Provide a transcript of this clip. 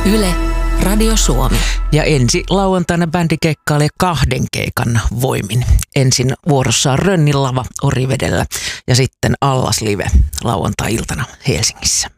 Yle, Radio Suomi. Ja ensi lauantaina bändi keikkailee 2 keikan voimin. Ensin vuorossa on Rönnin lava Orivedellä ja sitten Allas Live lauantai-iltana Helsingissä.